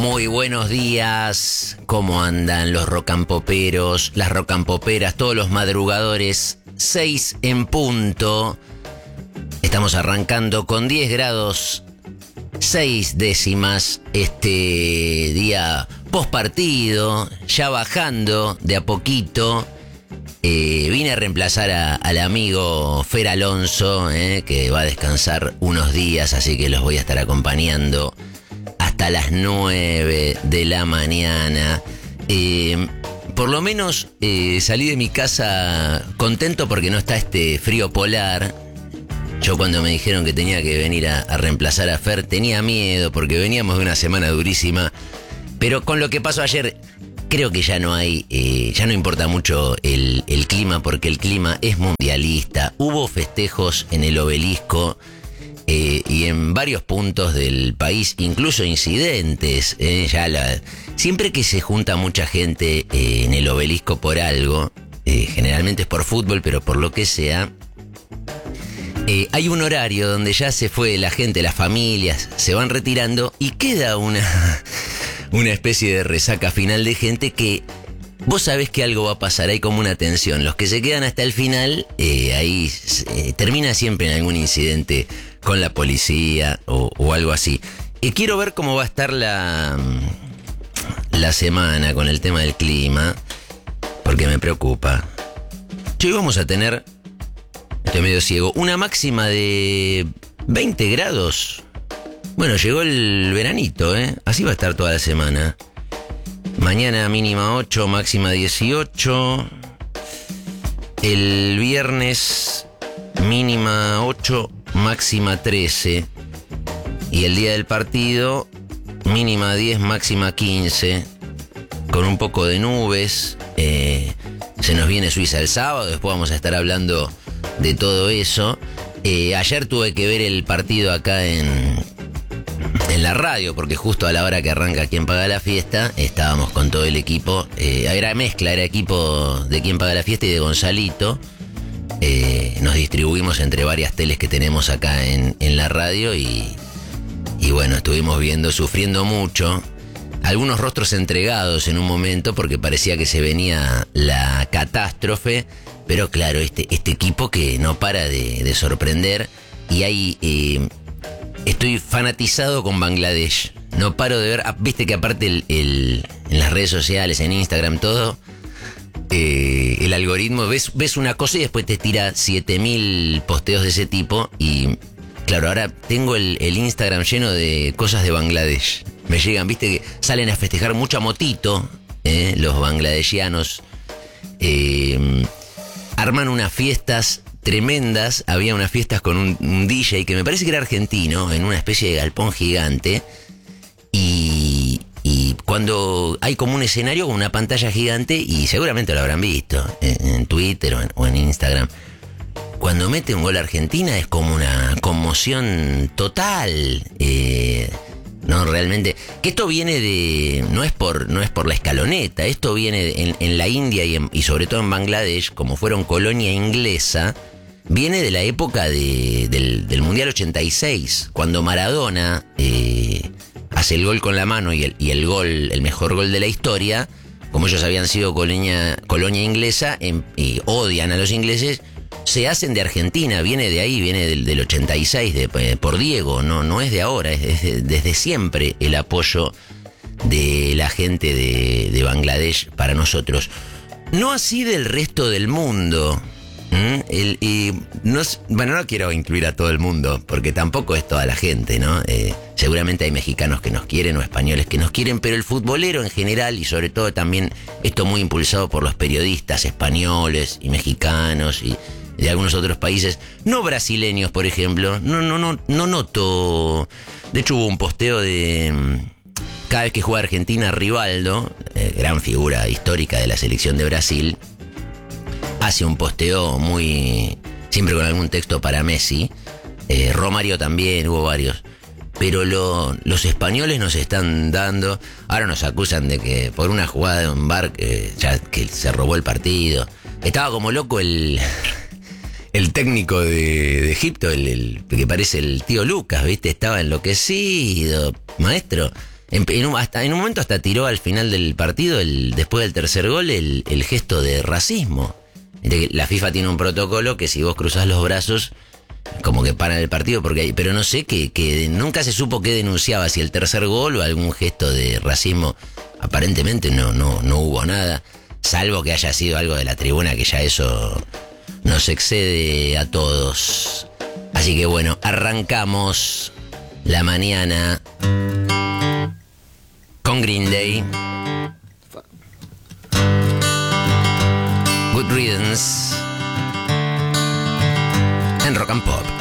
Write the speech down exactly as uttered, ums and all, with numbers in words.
Muy buenos días, ¿cómo andan los rocampoperos, las rocampoperas, todos los madrugadores? Seis en punto. Estamos arrancando con diez grados, seis décimas este día post partido, ya bajando de a poquito. Eh, vine a reemplazar a, al amigo Fer Alonso, eh, que va a descansar unos días, así que los voy a estar acompañando hasta las nueve de la mañana. Eh, por lo menos eh, salí de mi casa contento porque no está este frío polar. Yo cuando me dijeron que tenía que venir a, a reemplazar a Fer tenía miedo porque veníamos de una semana durísima. Pero con lo que pasó ayer, creo que ya no hay, eh, ya no importa mucho el, el clima porque el clima es mundialista. Hubo festejos en el Obelisco. Eh, y en varios puntos del país, incluso incidentes, eh, ya la, siempre que se junta mucha gente eh, en el Obelisco por algo, eh, generalmente es por fútbol, pero por lo que sea, eh, hay un horario donde ya se fue la gente, las familias, se van retirando y queda una, una especie de resaca final de gente que vos sabés que algo va a pasar, hay como una tensión. Los que se quedan hasta el final, eh, ahí eh, termina siempre en algún incidente con la policía o, o algo así. Y quiero ver cómo va a estar la, la semana con el tema del clima, porque me preocupa. Hoy vamos a tener, estoy medio ciego, una máxima de veinte grados. Bueno, llegó el veranito, ¿eh? Así va a estar toda la semana. Mañana mínima ocho, máxima dieciocho. El viernes mínima ocho, máxima trece. Y el día del partido mínima diez, máxima quince. Con un poco de nubes. Eh, se nos viene Suiza el sábado. Después vamos a estar hablando de todo eso. Eh, ayer tuve que ver el partido acá en... en la radio, porque justo a la hora que arranca Quién Paga la Fiesta, estábamos con todo el equipo, eh, era mezcla, era equipo de Quién Paga la Fiesta y de Gonzalito, eh, nos distribuimos entre varias teles que tenemos acá en, en la radio y, y bueno, estuvimos viendo, sufriendo mucho, algunos rostros entregados en un momento porque parecía que se venía la catástrofe, pero claro, este, este equipo que no para de, de sorprender y hay... Eh, Estoy fanatizado con Bangladesh. No paro de ver. Viste que aparte el, el, en las redes sociales, en Instagram, todo, eh, el algoritmo, ves, ves una cosa y después te tira siete mil posteos de ese tipo. Y claro, ahora tengo el, el Instagram lleno de cosas de Bangladesh. Me llegan, viste que salen a festejar mucha motito, eh, los bangladesianos. Eh, arman unas fiestas tremendas, había unas fiestas con un, un D J que me parece que era argentino, en una especie de galpón gigante, y, y cuando hay como un escenario con una pantalla gigante, y seguramente lo habrán visto en, en Twitter o en, o en Instagram, cuando mete un gol Argentina es como una conmoción total, eh, no, realmente, que esto viene de, no es por, no es por la escaloneta, esto viene de, en, en la India y, en, y sobre todo en Bangladesh, como fueron colonia inglesa, viene de la época de, del, del Mundial ochenta y seis, cuando Maradona eh, hace el gol con la mano y el, y el gol, el mejor gol de la historia, como ellos habían sido colonia, colonia inglesa en, y odian a los ingleses, se hacen de Argentina, viene de ahí, viene del, del ochenta y seis, de, por Diego, no, no es de ahora, es desde, desde siempre el apoyo de la gente de, de Bangladesh para nosotros. No así del resto del mundo. ¿Mm? El, y no, bueno, no quiero incluir a todo el mundo, porque tampoco es toda la gente, ¿no? Eh, seguramente hay mexicanos que nos quieren o españoles que nos quieren, pero el futbolero en general, y sobre todo también esto muy impulsado por los periodistas españoles y mexicanos y de algunos otros países, no brasileños, por ejemplo, no, no, no, no noto. De hecho, hubo un posteo de cada vez que juega Argentina, Rivaldo, eh, gran figura histórica de la selección de Brasil, hace un posteo muy, siempre con algún texto para Messi, eh, Romario también, hubo varios, pero lo, los españoles nos están dando, ahora nos acusan de que por una jugada de un bar que, ya, que se robó el partido, estaba como loco el, el técnico de, de Egipto, el, el que parece el tío Lucas, ¿viste? Estaba enloquecido, maestro. En, en, un, hasta, en un momento hasta tiró al final del partido, el, después del tercer gol, el, el gesto de racismo. La FIFA tiene un protocolo que si vos cruzás los brazos, como que paran el partido, porque hay, pero no sé, que, que nunca se supo qué denunciaba, si el tercer gol o algún gesto de racismo. Aparentemente no, no, no hubo nada, salvo que haya sido algo de la tribuna, que ya eso nos excede a todos. Así que bueno, arrancamos la mañana con Green Day. Good Riddance en Rock and Pop.